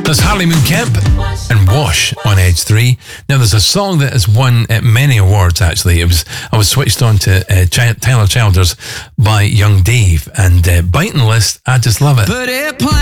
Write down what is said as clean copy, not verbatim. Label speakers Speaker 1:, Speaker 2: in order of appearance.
Speaker 1: There's Harley Moon Kemp and Wash on Edge 3. Now, there's a song that has won many awards, actually. I was switched on to Tyler Childers by Young Dave, and Biting List, I just love it.